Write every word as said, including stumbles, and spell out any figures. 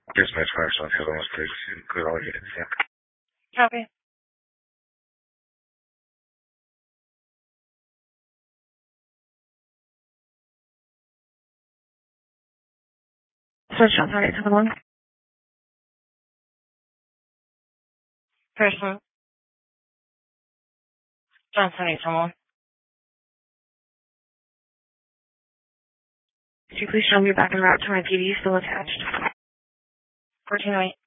Dispatch five seven two almost six. Good, all units, yeah. Copy. Search on eight seven one. Person. Johnson eight seven one. Could you please show me back en route to my P D still attached? fourteen oh eight.